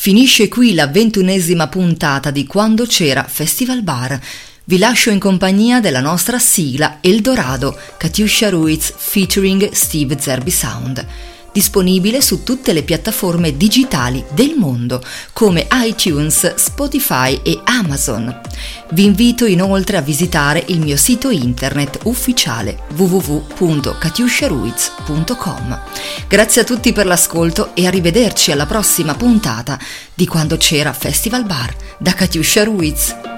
Finisce qui la 21ª puntata di Quando c'era Festival Bar. Vi lascio in compagnia della nostra sigla Eldorado, Katiuscia Ruiz featuring Steve Zerbi Sound. Disponibile su tutte le piattaforme digitali del mondo come iTunes, Spotify e Amazon. Vi invito inoltre a visitare il mio sito internet ufficiale www.katiusciaruiz.com. Grazie a tutti per l'ascolto e arrivederci alla prossima puntata di Quando c'era Festival Bar da Katiuscia Ruiz.